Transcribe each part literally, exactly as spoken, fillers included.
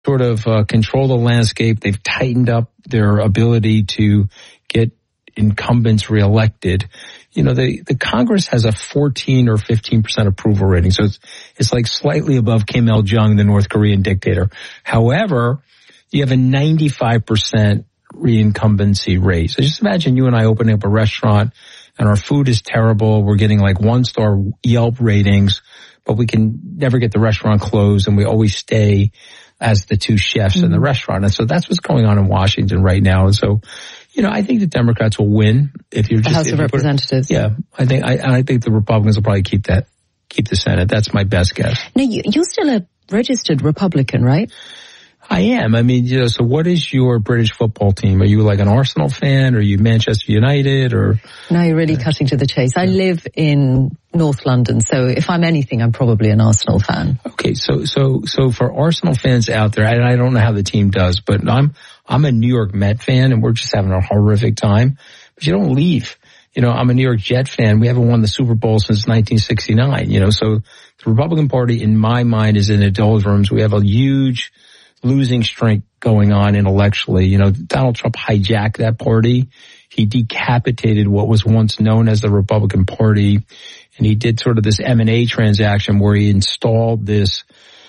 sort of uh, control the landscape. They've tightened up their ability to get incumbents reelected. You know, the, the Congress has a fourteen or fifteen percent approval rating. So it's, it's like slightly above Kim Il-jung, the North Korean dictator. However, you have a ninety-five percent reincumbency rate. So just imagine you and I opening up a restaurant and our food is terrible. We're getting like one star Yelp ratings, but we can never get the restaurant closed and we always stay as the two chefs mm-hmm. in the restaurant. And so that's what's going on in Washington right now. And so, you know, I think the Democrats will win if you're just, the House of Representatives. It, yeah, I think I, I think the Republicans will probably keep that, keep the Senate. That's my best guess. Now, you, you're still a registered Republican, right? I am. I mean, you know, so what is your British football team? Are you like an Arsenal fan? Or are you Manchester United? Or now you're really uh, cutting to the chase. I live in North London, so if I'm anything, I'm probably an Arsenal fan. Okay, so so so for Arsenal fans out there, I, I don't know how the team does, but I'm I'm a New York Met fan, and we're just having a horrific time. But you don't leave. You know, I'm a New York Jet fan. We haven't won the Super Bowl since nineteen sixty-nine. You know, so the Republican Party, in my mind, is in the doldrums. We have a huge losing streak going on intellectually. You know, Donald Trump hijacked that party. He decapitated what was once known as the Republican Party. And he did sort of this M and A transaction where he installed this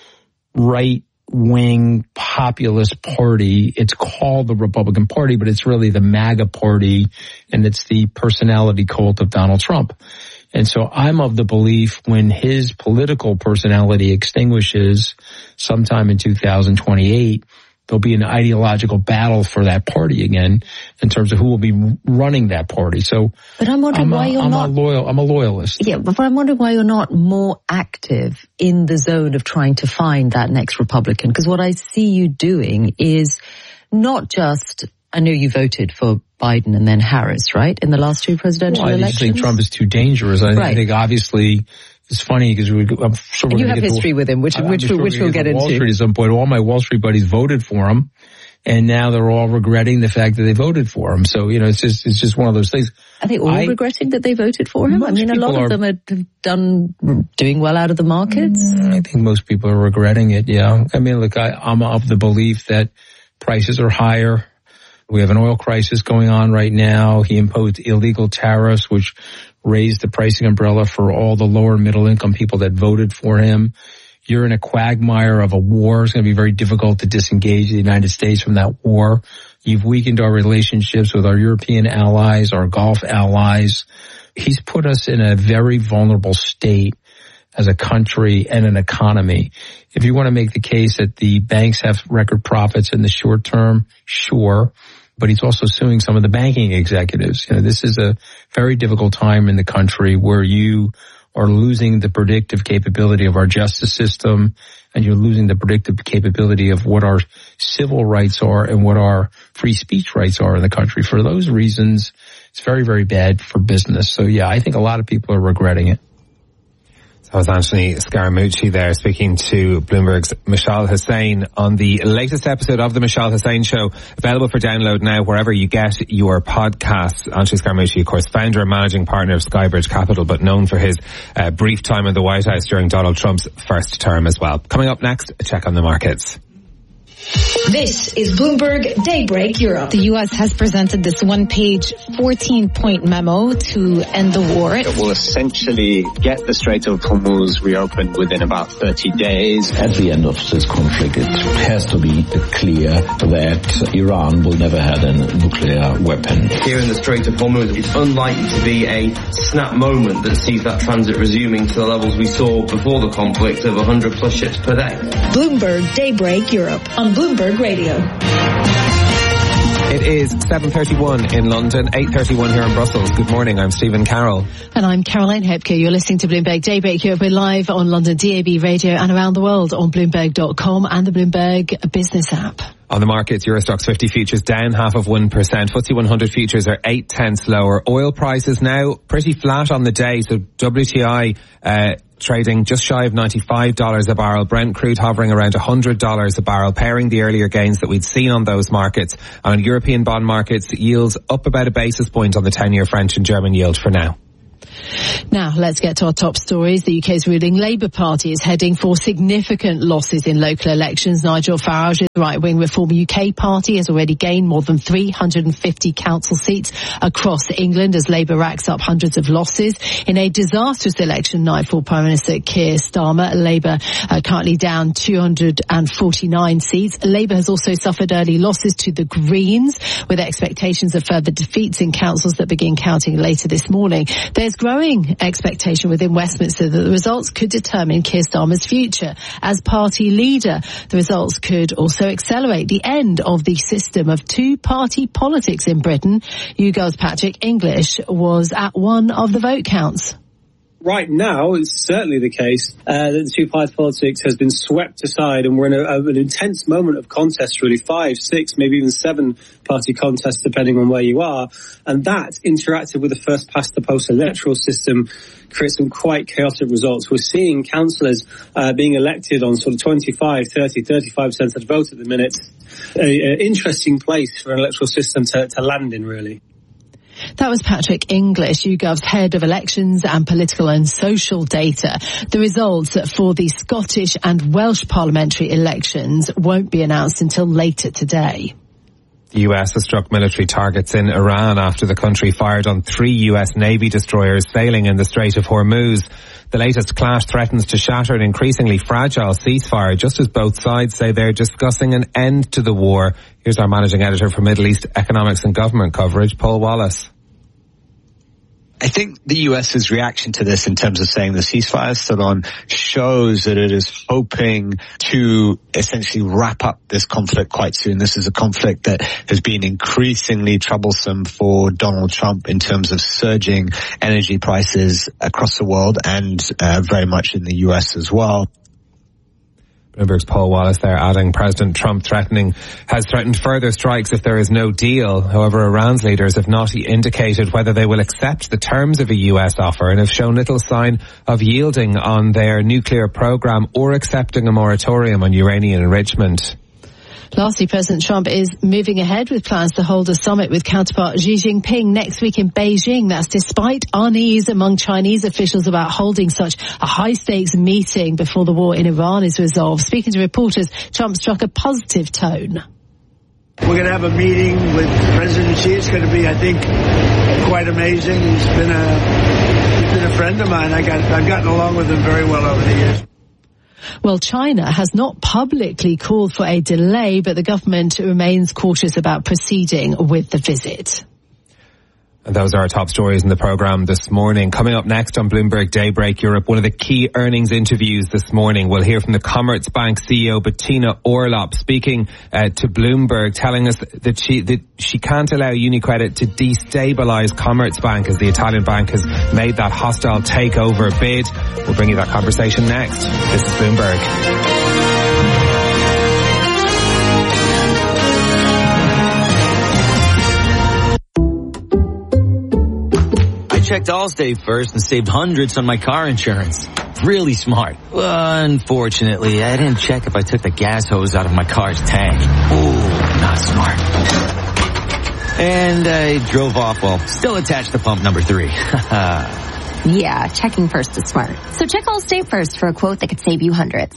right-wing populist party. It's called the Republican Party, but it's really the MAGA party, and it's the personality cult of Donald Trump. And so I'm of the belief when his political personality extinguishes sometime in two thousand twenty-eight, there'll be an ideological battle for that party again in terms of who will be running that party. So, but I'm wondering I'm why a, you're I'm not a loyal. I'm a loyalist. Yeah, but I'm wondering why you're not more active in the zone of trying to find that next Republican. Because what I see you doing is not just. I know you voted for Biden and then Harris, right, in the last two presidential well, I elections? I think Trump is too dangerous. I, right. I think obviously it's funny because we, I'm sure we're you going have to get history to, with him, which I'm which sure which we'll get, get into. Wall Street at some point. All my Wall Street buddies voted for him, and now they're all regretting the fact that they voted for him. So you know, it's just it's just one of those things. Are they all I, regretting that they voted for him? I mean, a lot of are, them are done doing well out of the markets. I think most people are regretting it. Yeah, I mean, look, I, I'm of the belief that prices are higher. We have an oil crisis going on right now. He imposed illegal tariffs, which raised the pricing umbrella for all the lower middle income people that voted for him. You're in a quagmire of a war. It's going to be very difficult to disengage the United States from that war. You've weakened our relationships with our European allies, our Gulf allies. He's put us in a very vulnerable state as a country and an economy. If you want to make the case that the banks have record profits in the short term, sure. But he's also suing some of the banking executives. You know, this is a very difficult time in the country where you are losing the predictive capability of our justice system, and you're losing the predictive capability of what our civil rights are and what our free speech rights are in the country. For those reasons, it's very, very bad for business. So yeah, I think a lot of people are regretting it. That was Anthony Scaramucci there speaking to Bloomberg's Mishal Hussain on the latest episode of the Mishal Hussain Show, available for download now wherever you get your podcasts. Anthony Scaramucci, of course, founder and managing partner of Skybridge Capital, but known for his uh, brief time in the White House during Donald Trump's first term as well. Coming up next, a check on the markets. This is Bloomberg Daybreak Europe. The U S has presented this one-page fourteen-point memo to end the war. It will essentially get the Strait of Hormuz reopened within about thirty days. At the end of this conflict, it has to be clear that Iran will never have a nuclear weapon. Here in the Strait of Hormuz, it's unlikely to be a snap moment that sees that transit resuming to the levels we saw before the conflict of one hundred plus ships per day. Bloomberg Daybreak Europe on Bloomberg Radio. It is seven thirty-one in London, eight thirty-one here in Brussels. Good morning, I'm Stephen Carroll. And I'm Caroline Hepke. You're listening to Bloomberg Daybreak Europe. We're live on London D A B radio and around the world on Bloomberg dot com and the Bloomberg Business app. On the markets, Eurostoxx fifty futures down half of one percent. F T S E one hundred futures are eight tenths lower. Oil prices now pretty flat on the day. So W T I, uh, trading just shy of ninety-five dollars a barrel. Brent crude hovering around one hundred dollars a barrel, pairing the earlier gains that we'd seen on those markets. And on European bond markets, yields up about a basis point on the ten-year French and German yield for now. Now, let's get to our top stories. The U K's ruling Labour Party is heading for significant losses in local elections. Nigel Farage's right-wing Reform U K party has already gained more than three hundred fifty council seats across England as Labour racks up hundreds of losses. In a disastrous election night for Prime Minister Keir Starmer, Labour uh, currently down two hundred forty-nine seats. Labour has also suffered early losses to the Greens, with expectations of further defeats in councils that begin counting later this morning. There's growing expectation within Westminster that the results could determine Keir Starmer's future as party leader. The results could also accelerate the end of the system of two-party politics in Britain. YouGov's Patrick English was at one of the vote counts. Right now, it's certainly the case uh, that the two-party politics has been swept aside, and we're in a, a, an intense moment of contest, really, five, six, maybe even seven-party contests, depending on where you are. And that, interacted with the first-past-the-post electoral system, creates some quite chaotic results. We're seeing councillors uh, being elected on sort of twenty-five, thirty, thirty-five percent of the vote at the minute. An interesting place for an electoral system to, to land in, really. That was Patrick English, YouGov's head of elections and political and social data. The results for the Scottish and Welsh parliamentary elections won't be announced until later today. The U S has struck military targets in Iran after the country fired on three U S Navy destroyers sailing in the Strait of Hormuz. The latest clash threatens to shatter an increasingly fragile ceasefire, just as both sides say they're discussing an end to the war. Here's our managing editor for Middle East Economics and Government Coverage, Paul Wallace. I think the US's reaction to this in terms of saying the ceasefire is still on shows that it is hoping to essentially wrap up this conflict quite soon. This is a conflict that has been increasingly troublesome for Donald Trump in terms of surging energy prices across the world and uh, very much in the U S as well. Bloomberg's Paul Wallace there, adding President Trump threatening has threatened further strikes if there is no deal. However, Iran's leaders have not indicated whether they will accept the terms of a U S offer and have shown little sign of yielding on their nuclear program or accepting a moratorium on uranium enrichment. Lastly, President Trump is moving ahead with plans to hold a summit with counterpart Xi Jinping next week in Beijing. That's despite unease among Chinese officials about holding such a high-stakes meeting before the war in Iran is resolved. Speaking to reporters, Trump struck a positive tone. We're going to have a meeting with President Xi. It's going to be, I think, quite amazing. He's been a, he's been a friend of mine. I got, I've gotten along with him very well over the years. Well, China has not publicly called for a delay, but the government remains cautious about proceeding with the visit. And those are our top stories in the programme this morning. Coming up next on Bloomberg Daybreak Europe, one of the key earnings interviews this morning. We'll hear from the Commerzbank C E O Bettina Orlopp speaking uh, to Bloomberg, telling us that she that she can't allow UniCredit to destabilise Commerzbank as the Italian bank has made that hostile takeover bid. We'll bring you that conversation next. This is Bloomberg. Checked Allstate first and saved hundreds on my car insurance. Really smart. Unfortunately, I didn't check if I took the gas hose out of my car's tank. Ooh, not smart. And I drove off while still attached to pump number three. Yeah, checking first is smart. So check Allstate first for a quote that could save you hundreds.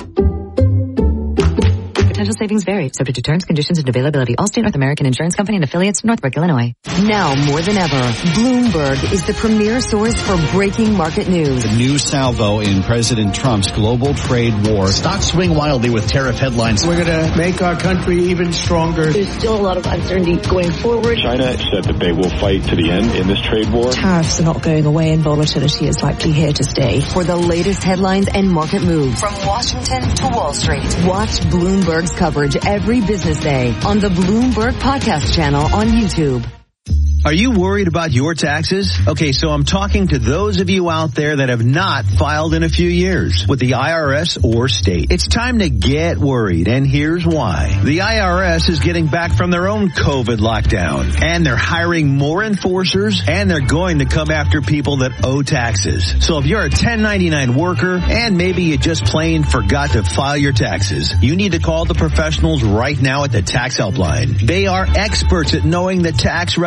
Potential savings vary, subject to terms, conditions, and availability. Allstate North American Insurance Company and affiliates, Northbrook, Illinois. Now more than ever, Bloomberg is the premier source for breaking market news. A new salvo in President Trump's global trade war. Stocks swing wildly with tariff headlines. We're going to make our country even stronger. There's still a lot of uncertainty going forward. China said that they will fight to the end in this trade war. Tariffs are not going away and volatility is likely here to stay. For the latest headlines and market moves from Washington to Wall Street, watch Bloomberg's coverage every business day on the Bloomberg Podcast channel on YouTube. Are you worried about your taxes? Okay, so I'm talking to those of you out there that have not filed in a few years with the I R S or state. It's time to get worried, and here's why. The I R S is getting back from their own COVID lockdown, and they're hiring more enforcers, and they're going to come after people that owe taxes. So if you're a ten ninety-nine worker, and maybe you just plain forgot to file your taxes, you need to call the professionals right now at the Tax Helpline. They are experts at knowing the tax regulations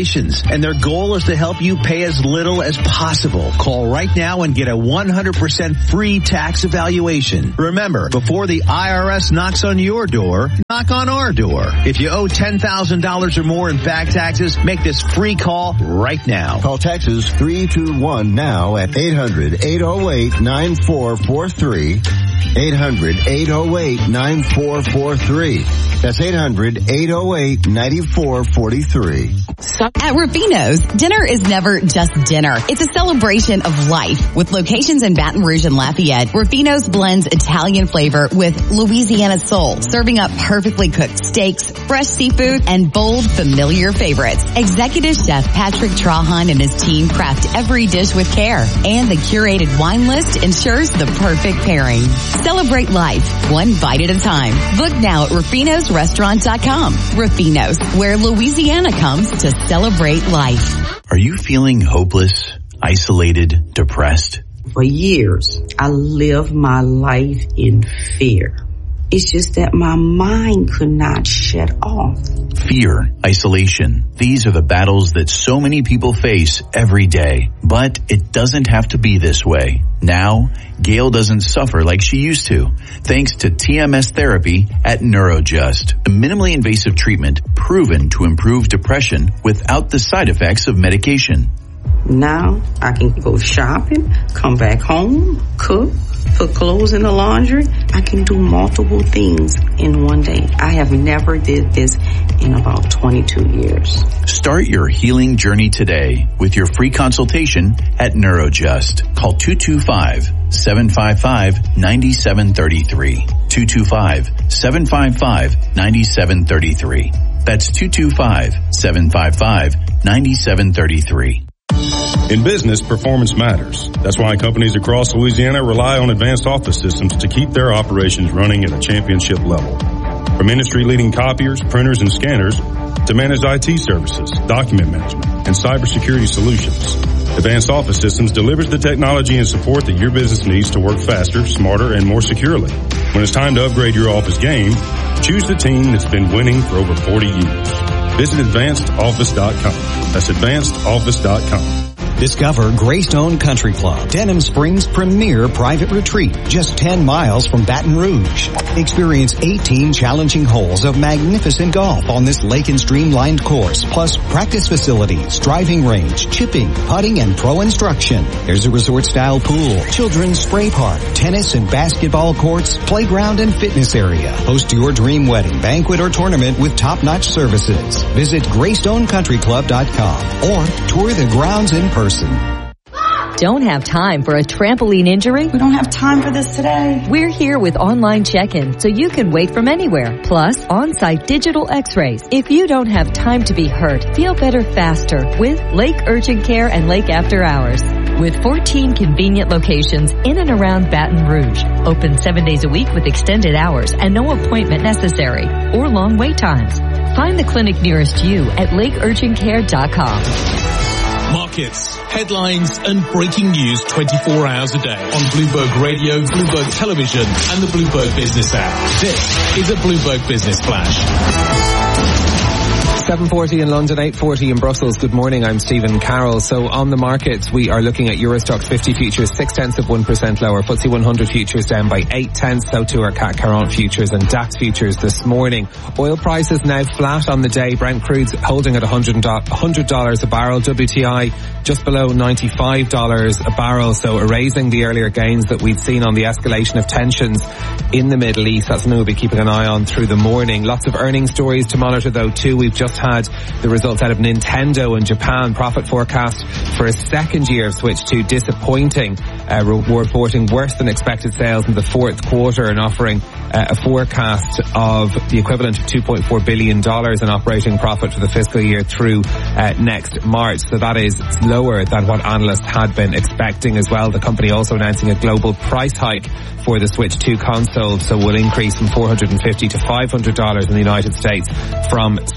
valuations, and their goal is to help you pay as little as possible. Call right now and get a one hundred percent free tax evaluation. Remember, before the I R S knocks on your door, knock on our door. If you owe ten thousand dollars or more in back taxes, make this free call right now. Call Texas three two one now at eight hundred, eight oh eight, nine four four three. eight hundred, eight oh eight, nine four four three. That's eight hundred, eight oh eight, nine four four three. At Rufino's, dinner is never just dinner. It's a celebration of life. With locations in Baton Rouge and Lafayette, Rufino's blends Italian flavor with Louisiana soul, serving up perfectly cooked steaks, fresh seafood, and bold, familiar favorites. Executive Chef Patrick Trahan and his team craft every dish with care, and the curated wine list ensures the perfect pairing. Celebrate life, one bite at a time. Book now at Rufinos Restaurant dot com. Rufinos, where Louisiana comes to celebrate life. Are you feeling hopeless, isolated, depressed? For years, I lived my life in fear. It's just that my mind could not shut off. Fear, isolation. These are the battles that so many people face every day. But it doesn't have to be this way. Now, Gail doesn't suffer like she used to, thanks to T M S therapy at NeuroJust, a minimally invasive treatment proven to improve depression without the side effects of medication. Now I can go shopping, come back home, cook, put clothes in the laundry. I can do multiple things in one day. I have never did this in about twenty-two years. Start your healing journey today with your free consultation at NeuroJust. Call two two five, seven five five, nine seven three three. two two five, seven five five, nine seven three three. That's two two five, seven five five, nine seven three three. In business, performance matters. That's why companies across Louisiana rely on Advanced Office Systems to keep their operations running at a championship level. From industry-leading copiers, printers, and scanners to managed I T services, document management, and cybersecurity solutions, Advanced Office Systems delivers the technology and support that your business needs to work faster, smarter, and more securely. When it's time to upgrade your office game, choose the team that's been winning for over forty years. Visit advanced office dot com. That's advanced office dot com. Discover Greystone Country Club, Denham Springs' premier private retreat, just ten miles from Baton Rouge. Experience eighteen challenging holes of magnificent golf on this lake and stream-lined course, plus practice facilities, driving range, chipping, putting, and pro instruction. There's a resort-style pool, children's spray park, tennis and basketball courts, playground and fitness area. Host your dream wedding, banquet, or tournament with top-notch services. Visit greystone country club dot com or tour the grounds in person. Don't have time for a trampoline injury? We don't have time for this today. We're here with online check-in, so you can wait from anywhere. Plus, on-site digital x-rays. If you don't have time to be hurt, feel better faster with Lake Urgent Care and Lake After Hours. With fourteen convenient locations in and around Baton Rouge. Open seven days a week with extended hours and no appointment necessary or long wait times. Find the clinic nearest you at lake urgent care dot com. Markets, headlines, and breaking news twenty-four hours a day on Bloomberg Radio, Bloomberg Television, and the Bloomberg Business app. This is a Bloomberg Business Flash. seven forty in London, eight forty in Brussels. Good morning, I'm Stephen Carroll. So on the markets, we are looking at Eurostoxx fifty futures, six tenths of one percent lower. F T S E one hundred futures down by eight tenths. So too are C A C quarante futures and DAX futures this morning. Oil prices now flat on the day. Brent crude's holding at one hundred dollars a barrel. W T I just below ninety-five dollars a barrel. So erasing the earlier gains that we've seen on the escalation of tensions in the Middle East. That's something we'll be keeping an eye on through the morning. Lots of earnings stories to monitor though too. We've just had the results out of Nintendo in Japan. Profit forecast for a second year of switch to disappointing, uh, reporting worse than expected sales in the fourth quarter and offering uh, a forecast of the equivalent of two point four billion dollars in operating profit for the fiscal year through uh, next March. So that is lower than what analysts had been expecting as well. The company also announcing a global price hike for the Switch two console, so will increase from four hundred fifty dollars to five hundred dollars in the United States from September.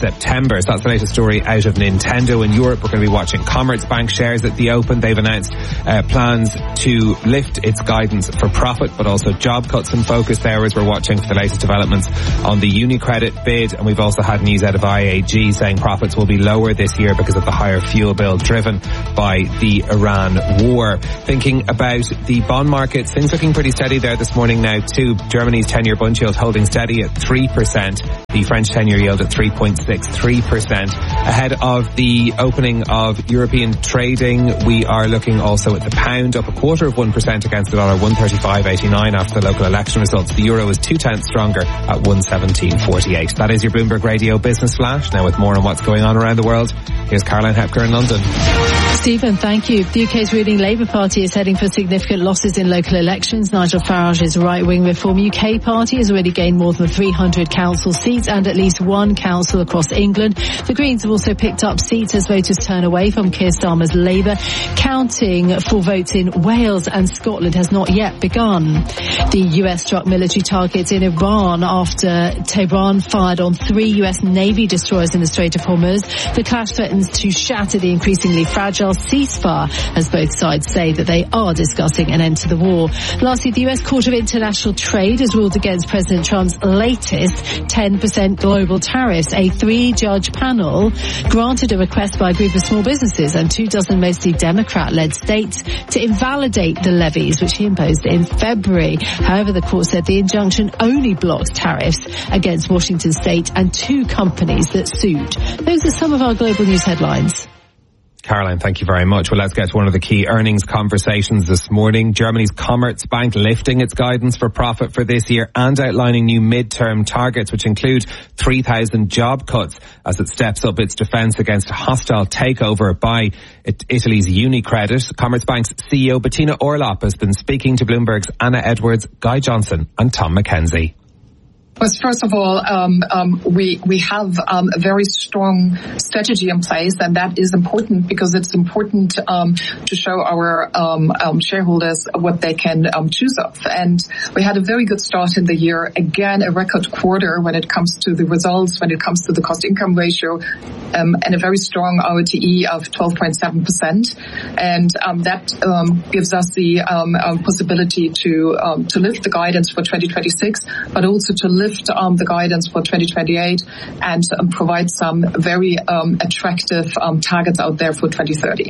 members. That's the latest story out of Nintendo in Europe. We're going to be watching Commerzbank shares at the open. They've announced uh, plans to lift its guidance for profit, but also job cuts in focus there as we're watching for the latest developments on the UniCredit bid. And we've also had news out of I A G saying profits will be lower this year because of the higher fuel bill driven by the Iran war. Thinking about the bond markets, things looking pretty steady there this morning now too. Germany's ten-year bund yield holding steady at three percent. The French ten-year yield at three point six three percent. Ahead of the opening of European trading, we are looking also at the pound up a quarter of one percent against the dollar, one thirty-five eighty-nine after the local election results. The euro is two tenths stronger at one seventeen forty-eight. That is your Bloomberg Radio Business Flash. Now with more on what's going on around the world, here's Caroline Hepker in London. Stephen, thank you. The U K's ruling Labour Party is heading for significant losses in local elections. Nigel Farage's right-wing Reform U K party has already gained more than three hundred council seats and at least one council across England. The Greens have also picked up seats as voters turn away from Keir Starmer's Labour. Counting for votes in Wales and Scotland has not yet begun. The U S struck military targets in Iran after Tehran fired on three U S Navy destroyers in the Strait of Hormuz. The clash threatens to shatter the increasingly fragile ceasefire as both sides say that they are discussing an end to the war. Lastly, the U S Court of International Trade has ruled against President Trump's latest ten percent global tariffs. A three-judge panel granted a request by a group of small businesses and two dozen mostly Democrat-led states to invalidate the levies, which he imposed in February. However, the court said the injunction only blocks tariffs against Washington State and two companies that sued. Those are some of our global news headlines. Caroline, thank you very much. Well, let's get to one of the key earnings conversations this morning. Germany's Commerzbank lifting its guidance for profit for this year and outlining new midterm targets, which include three thousand job cuts as it steps up its defence against a hostile takeover by it, Italy's UniCredit. Commerzbank's C E O Bettina Orlopp has been speaking to Bloomberg's Anna Edwards, Guy Johnson and Tom McKenzie. Well, first of all, um, um, we we have um, a very strong strategy in place, and that is important because it's important um, to show our um, um, shareholders what they can um, choose of. And we had a very good start in the year. Again, a record quarter when it comes to the results, when it comes to the cost-income ratio, um, and a very strong R O T E of twelve point seven percent. And um, that um, gives us the um, um, possibility to um, to lift the guidance for twenty twenty-six, but also to lift Um, the guidance for twenty twenty-eight and um, provide some very um, attractive um, targets out there for twenty thirty.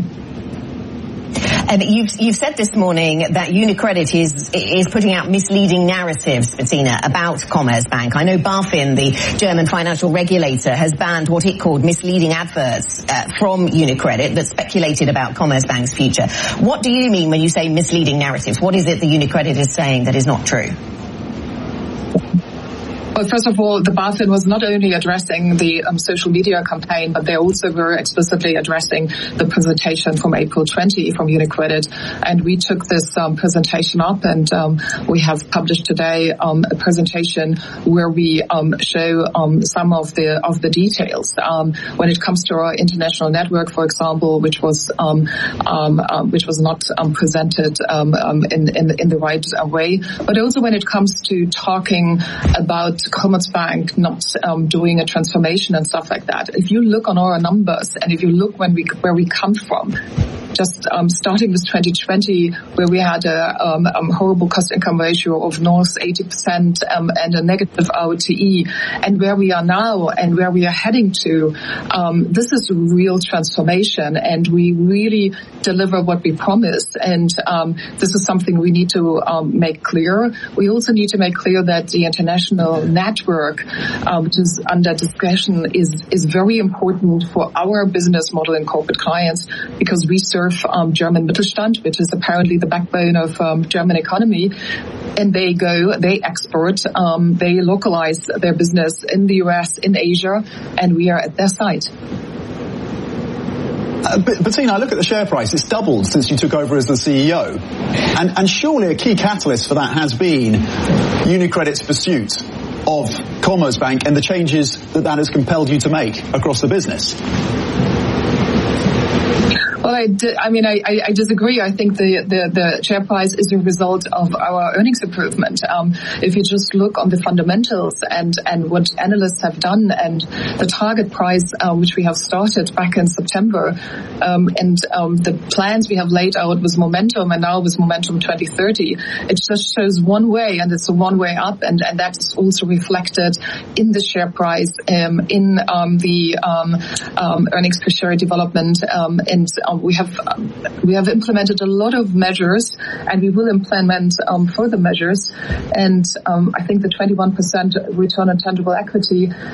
Um, you've, you've said this morning that UniCredit is is putting out misleading narratives, Bettina, about Commerzbank. I know BaFin, the German financial regulator, has banned what it called misleading adverts uh, from UniCredit that speculated about Commerzbank's future. What do you mean when you say misleading narratives? What is it that UniCredit is saying that is not true? Well, first of all, the BaFin was not only addressing the um, social media campaign, but they also were explicitly addressing the presentation from April twentieth from UniCredit. And we took this um, presentation up, and um, we have published today um, a presentation where we um, show um, some of the of the details um, when it comes to our international network, for example, which was um, um, um, which was not um, presented um, um, in, in in the right way, but also when it comes to talking about Commerzbank not um, doing a transformation and stuff like that. If you look on our numbers and if you look when we where we come from, just um, starting with twenty twenty, where we had a um, um, horrible cost-income ratio of north eighty percent um, and a negative R O T E, and where we are now and where we are heading to, um, this is a real transformation, and we really deliver what we promised. And um, this is something we need to um, make clear. We also need to make clear that the international network, um, which is under discussion, is is very important for our business model and corporate clients, because we serve um, German Mittelstand, which is apparently the backbone of um, German economy, and they go, they export, um, they localize their business in the U S, in Asia, and we are at their side. Uh, but, Bettina, I look at the share price. It's doubled since you took over as the C E O. And, and surely a key catalyst for that has been UniCredit's pursuit of Commerzbank and the changes that that has compelled you to make across the business. Well, I, di- I mean, I, I disagree. I think the, the, the share price is a result of our earnings improvement. Um, if you just look on the fundamentals and, and what analysts have done and the target price, uh, which we have started back in September, um, and um, the plans we have laid out with Momentum and now with Momentum twenty thirty, it just shows one way, and it's a one way up, and, and that's also reflected in the share price, um, in um, the um, um, earnings per share development, um, and um, we have um, we have implemented a lot of measures, and we will implement um, further measures. And um, I think the twenty-one percent return on tangible equity